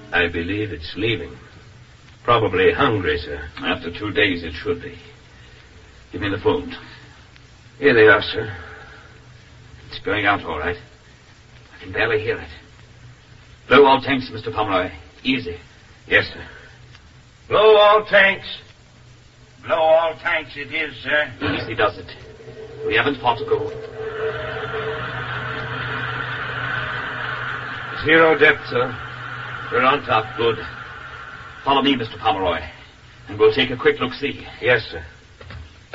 I believe it's leaving. Probably hungry, sir. After 2 days, it should be. Give me the phone. Here they are, sir. It's going out all right. I can barely hear it. Blow all tanks, Mr. Pomeroy. Easy. Yes, sir. Blow all tanks. Blow all tanks it is, sir. Easy does it. We haven't far to go. 0 depth, sir. We're on top. Good. Follow me, Mr. Pomeroy, and we'll take a quick look-see. Yes, sir.